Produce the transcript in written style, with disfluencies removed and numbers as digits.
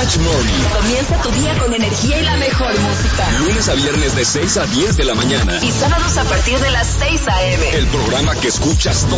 Rich Morning. Comienza tu día con energía y la mejor música. Lunes a viernes de 6 a 10 de la mañana. Y sábados a partir de las 6 a.m. El programa que escuchas